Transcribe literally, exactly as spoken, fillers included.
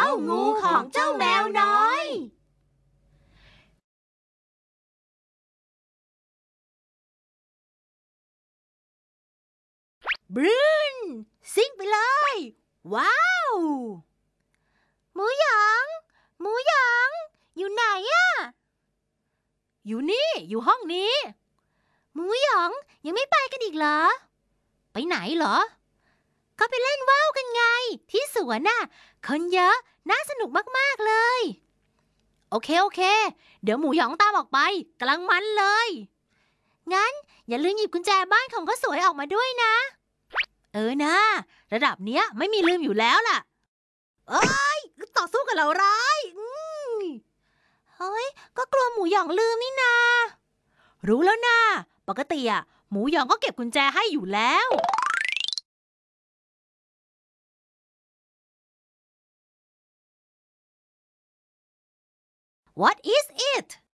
งูของเจ้าแมวน้อยบรูนซิ่งไปเลยว้าวหมูหยองหมูหยองอยู่ไหนอะอยู่นี่อยู่ห้องนี้หมูหยองยังไม่ไปกันอีกเหรอไปไหนเหรอก็ไปเล่นว่าวกันไงที่สวนน่ะคนเยอะน่าสนุกมากๆเลยโอเคโอเคเดี๋ยวหมูหยองตามออกไปกำลังมันเลยงั้นอย่าลืมหยิบกุญแจบ้านของข้าวสวยออกมาด้วยนะเออนะระดับเนี้ยไม่มีลืมอยู่แล้วล่ะเอ้ยต่อสู้กับเราร้ายเฮ้ยก็กลัวหมูหยองลืมนี่นารู้แล้วนะปกติอะหมูหยองก็เก็บกุญแจให้อยู่แล้ว What is it